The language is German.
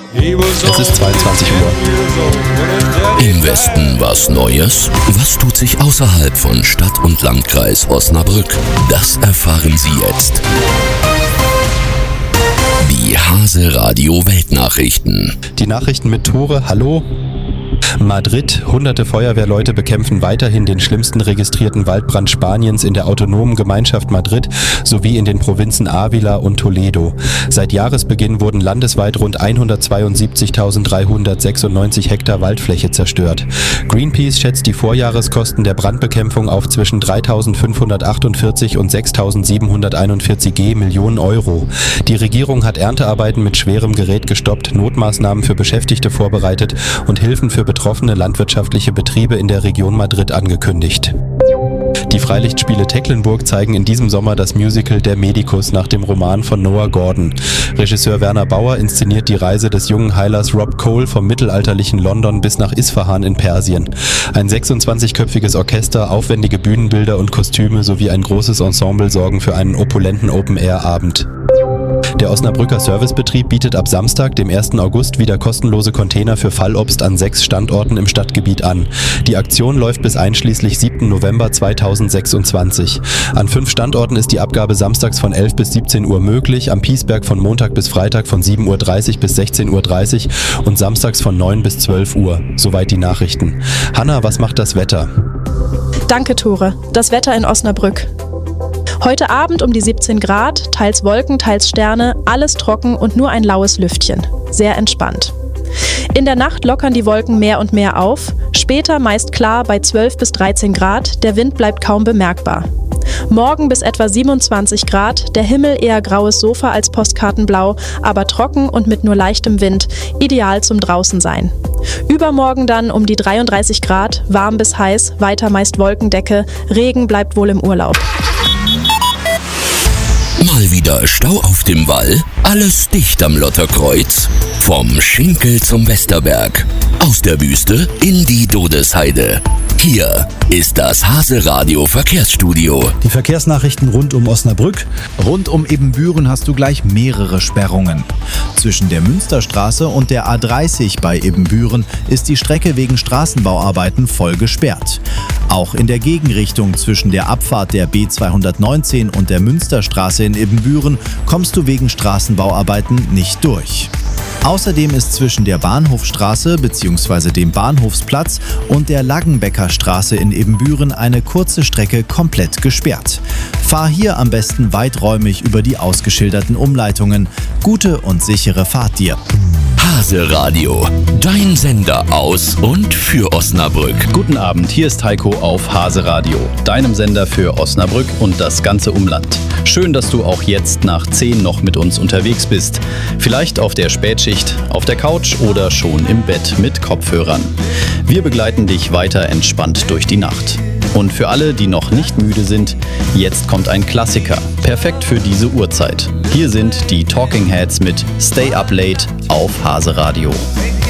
Es ist 22 Uhr. Im Westen was Neues? Was tut sich außerhalb von Stadt und Landkreis Osnabrück? Das erfahren Sie jetzt. Die Hase Radio Weltnachrichten. Die Nachrichten mit Tore, hallo. Madrid. Hunderte Feuerwehrleute bekämpfen weiterhin den schlimmsten registrierten Waldbrand Spaniens in der autonomen Gemeinschaft Madrid sowie in den Provinzen Ávila und Toledo. Seit Jahresbeginn wurden landesweit rund 172.396 Hektar Waldfläche zerstört. Greenpeace schätzt die Vorjahreskosten der Brandbekämpfung auf zwischen 3.548 und 6.741 Millionen Euro. Die Regierung hat Erntearbeiten mit schwerem Gerät gestoppt, Notmaßnahmen für Beschäftigte vorbereitet und Hilfen für betroffene landwirtschaftliche Betriebe in der Region Madrid angekündigt. Die Freilichtspiele Tecklenburg zeigen in diesem Sommer das Musical Der Medikus nach dem Roman von Noah Gordon. Regisseur Werner Bauer inszeniert die Reise des jungen Heilers Rob Cole vom mittelalterlichen London bis nach Isfahan in Persien. Ein 26-köpfiges Orchester, aufwendige Bühnenbilder und Kostüme sowie ein großes Ensemble sorgen für einen opulenten Open-Air-Abend. Der Osnabrücker Servicebetrieb bietet ab Samstag, dem 1. August, wieder kostenlose Container für Fallobst an 6 Standorten im Stadtgebiet an. Die Aktion läuft bis einschließlich 7. November 2026. An 5 Standorten ist die Abgabe samstags von 11 bis 17 Uhr möglich, am Piesberg von Montag bis Freitag von 7.30 Uhr bis 16.30 Uhr und samstags von 9 bis 12 Uhr. Soweit die Nachrichten. Hanna, was macht das Wetter? Danke, Tore. Das Wetter in Osnabrück. Heute Abend um die 17 Grad, teils Wolken, teils Sterne, alles trocken und nur ein laues Lüftchen. Sehr entspannt. In der Nacht lockern die Wolken mehr und mehr auf, später meist klar bei 12 bis 13 Grad, der Wind bleibt kaum bemerkbar. Morgen bis etwa 27 Grad, der Himmel eher graues Sofa als Postkartenblau, aber trocken und mit nur leichtem Wind, ideal zum Draußensein. Übermorgen dann um die 33 Grad, warm bis heiß, weiter meist Wolkendecke, Regen bleibt wohl im Urlaub. Mal wieder Stau auf dem Wall? Alles dicht am Lotterkreuz? Vom Schinkel zum Westerberg. Aus der Wüste in die Dodesheide. Hier ist das Hase Radio Verkehrsstudio. Die Verkehrsnachrichten rund um Osnabrück. Rund um Ebenbüren hast du gleich mehrere Sperrungen. Zwischen der Münsterstraße und der A30 bei Ebenbüren ist die Strecke wegen Straßenbauarbeiten voll gesperrt. Auch in der Gegenrichtung zwischen der Abfahrt der B219 und der Münsterstraße in Ebenbüren kommst du wegen Straßenbauarbeiten nicht durch. Außerdem ist zwischen der Bahnhofstraße bzw. dem Bahnhofsplatz und der Laggenbecker Straße in Ebenbüren eine kurze Strecke komplett gesperrt. Fahr hier am besten weiträumig über die ausgeschilderten Umleitungen. Gute und sichere Fahrt dir. Hase Radio, dein Sender aus und für Osnabrück. Guten Abend, hier ist Heiko auf Hase Radio, deinem Sender für Osnabrück und das ganze Umland. Schön, dass du auch jetzt nach 10 noch mit uns unterwegs bist. Vielleicht auf der Spätschicht, auf der Couch oder schon im Bett mit Kopfhörern. Wir begleiten dich weiter entspannt durch die Nacht. Und für alle, die noch nicht müde sind, jetzt kommt ein Klassiker, perfekt für diese Uhrzeit. Hier sind die Talking Heads mit Stay Up Late auf Hase Radio.